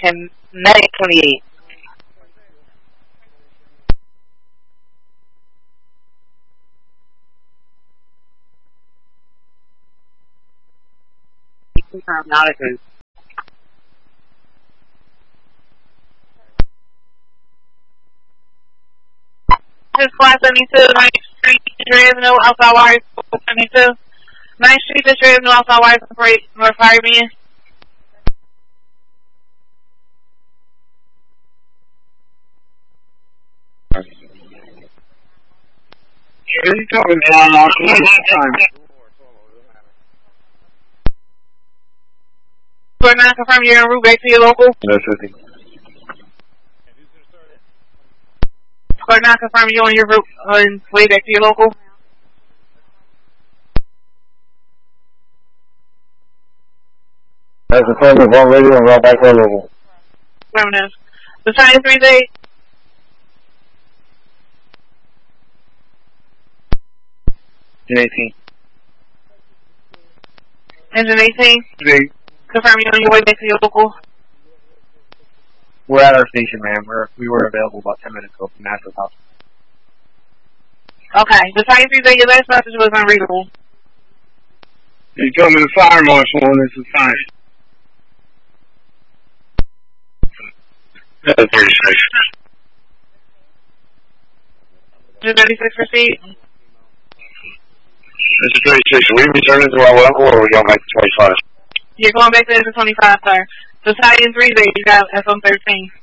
and Medic 28. Confirm, not a group. This is Class 72, 9th Street, Avenue, outside wires, 72. 9th Street, District Avenue, outside wires, North Caribbean. Yeah, you talking about time. Square 9, confirm you're en route back to your local. That's 50. Square 9, confirm you're on your route on way back to your local. That's the phone with one radio and right back to our local. Affirmative. The time is 3-8. Engine 18. Engine 18. 3. Confirm you're on your way back to your local. We're at our station, ma'am. We were available about 10 minutes ago from Nashville House. Okay. The time is 3-8. Your last message was unreadable. You told me the fire marshal on this is fine. 36. Engine 36, proceed. This is 36. Are we returning to our level or are we going back to 25? You're going back to engine 25, sir. The time is 3-8. You got FM 13.